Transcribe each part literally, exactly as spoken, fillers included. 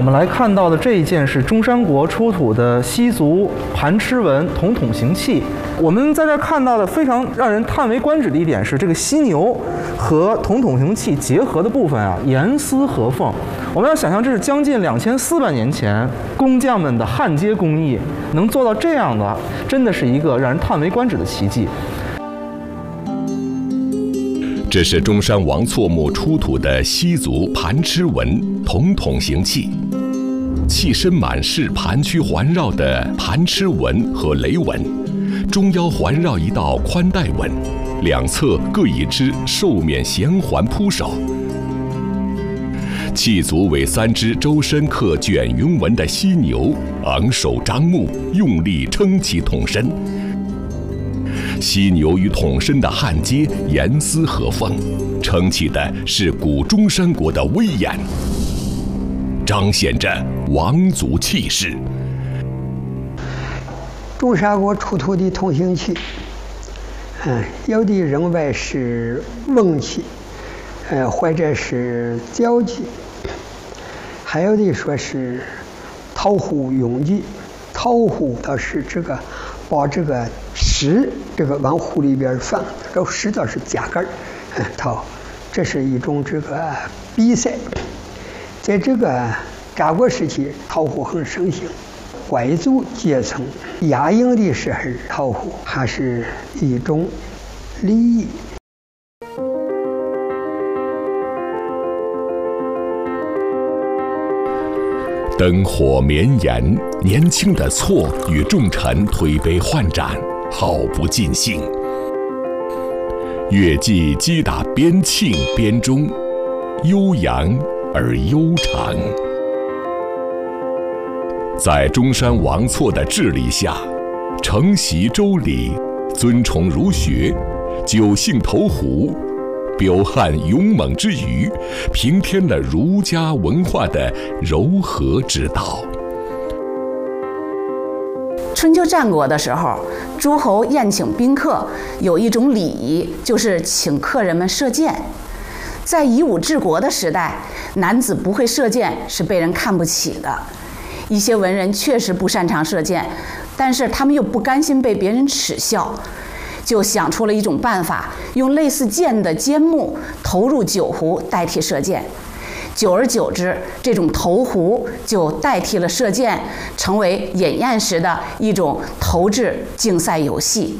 我们来看到的这一件是中山国出土的西族盘螭纹铜筒形器。我们在这看到的非常让人叹为观止的一点是，这个犀牛和铜筒形器结合的部分啊，严丝合缝。我们要想象，这是将近两千四百年前工匠们的焊接工艺，能做到这样的，真的是一个让人叹为观止的奇迹。 这是中山王错墓出土的西族盘螭纹铜筒形器，器身满是盘曲环绕的盘螭纹和雷纹，中腰环绕一道宽带纹，两侧各一只兽面衔环铺首。器足为三只周身刻卷云纹的犀牛，昂首张目，用力撑起筒身。犀牛与筒身的焊接严丝合缝，撑起的是古中山国的威严，彰显着王族气势。 中山国出土的铜形器，嗯，有的认为是瓮器，呃，或者是角器，还有的说是陶壶用具。陶壶倒是这个把这个石这个往壶里边放，这石倒是夹杆儿，嗯，陶，这是一种这个比赛。在这个战国时期，陶壶很盛行，贵族阶层压营的时候，陶壶还是一种礼仪。 灯火绵延，年轻的错与重臣推杯换盏，好不尽兴。乐伎击打边磬边钟，悠扬而悠长。在中山王错的治理下，承袭周礼，尊崇儒学，九姓投壶，彪悍勇猛之余，平添了儒家文化的柔和之道。 春秋战国的时候，诸侯宴请宾客有一种礼仪，就是请客人们射箭。在以武治国的时代，男子不会射箭是被人看不起的。一些文人确实不擅长射箭，但是他们又不甘心被别人耻笑，就想出了一种办法，用类似箭的尖木投入酒壶代替射箭。久而久之，这种投壶就代替了射箭，成为饮宴时的一种投掷竞赛游戏。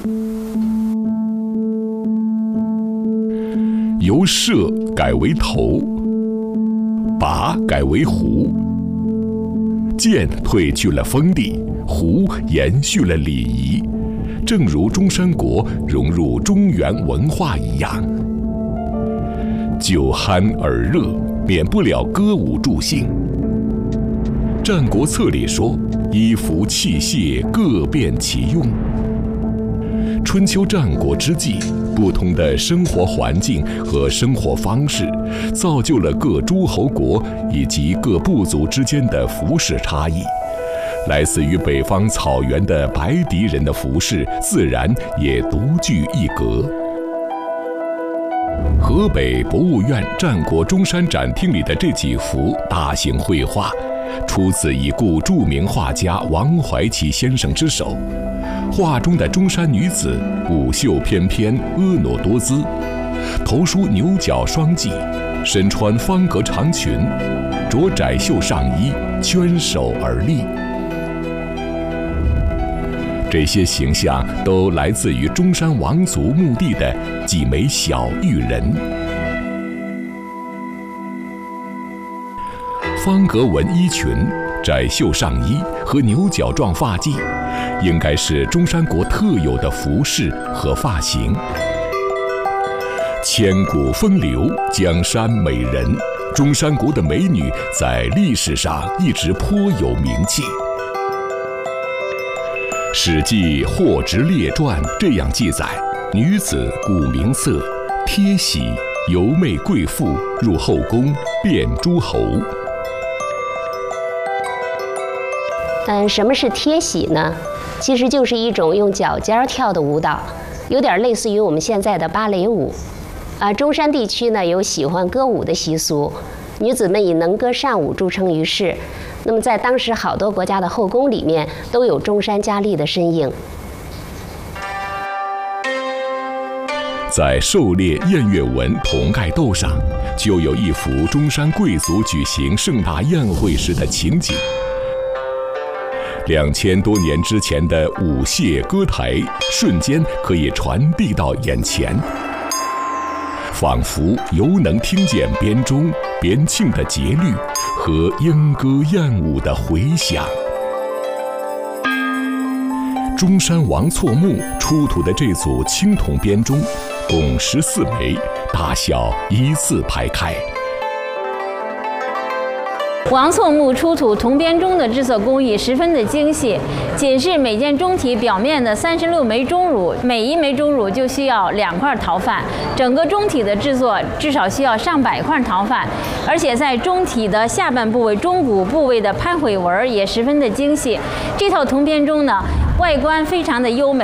由射改为投，拔改为壶，箭褪去了锋利，壶延续了礼仪，正如中山国融入中原文化一样。酒酣耳热，免不了歌舞助兴。《战国策》里说，衣服器械各变其用。春秋战国之际，不同的生活环境和生活方式，造就了各诸侯国以及各部族之间的服饰差异。来自于北方草原的白狄人的服饰，自然也独具一格。河北博物院战国中山展厅里的这几幅大型绘画，出自已故著名画家王怀奇先生之手。画中的中山女子舞袖翩翩，婀娜多姿，头梳牛角双髻，身穿方格长裙，着窄袖上衣，圈手而立。这些形象都来自于中山王族墓地的几枚小玉人。方格纹衣裙、窄袖上衣和牛角状发髻，应该是中山国特有的服饰和发型。千古风流，江山美人，中山国的美女在历史上一直颇有名气。《史记·霍职列传》这样记载：女子顾名色，贴喜，游媚贵妇，入后宫，遍诸侯。 嗯，什么是贴喜呢？其实就是一种用脚尖跳的舞蹈，有点类似于我们现在的芭蕾舞。啊，中山地区呢有喜欢歌舞的习俗，女子们以能歌善舞著称于世。 那么在当时好多国家的后宫里面都有中山佳丽的身影。 在狩猎偃月纹铜盖斗上，就有一幅中山贵族举行盛大宴会时的情景。两千多年之前的舞榭歌台，瞬间可以传递到眼前，仿佛犹能听见编钟编磬的节律和莺歌燕舞的回响。中山王错墓出土的这组青铜编钟，共十四枚，大小依次排开。 王错墓出土铜编钟的制作工艺十分的精细，仅是每件钟体表面的三十六枚钟乳，每一枚钟乳就需要两块陶范，整个钟体的制作至少需要上百块陶范，而且在钟体的下半部位、钟骨部位的攀悔纹也十分的精细。这套铜编钟呢，外观非常的优美。